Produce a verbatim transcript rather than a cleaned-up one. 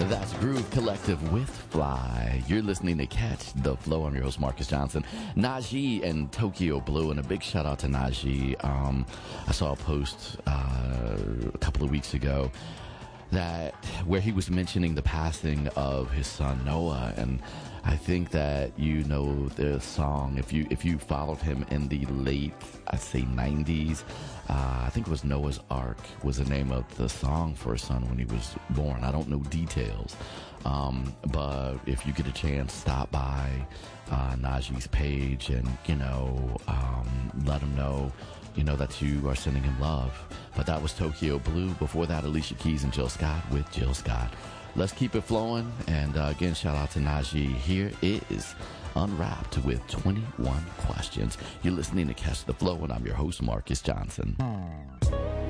That's Groove Collective with Fly. You're listening to Catch the Flow. I'm your host, Marcus Johnson. Najee and Tokyo Blue, and a big shout out to Najee. Um, I saw a post uh, a couple of weeks ago that where he was mentioning the passing of his son Noah, and I think that you know the song. If you if you followed him in the late, I'd say nineties, uh, I think it was Noah's Ark was the name of the song for his son when he was born. I don't know details, um, but if you get a chance, stop by uh, Najee's page and you know um, let him know. You know that you are sending him love. But that was Tokyo Blue. Before that, Alicia Keys and Jill Scott with Jill Scott. Let's keep it flowing. And uh, again, shout out to Najee. Here is Unwrapped with twenty-one questions. You're listening to Catch the Flow, and I'm your host, Marcus Johnson.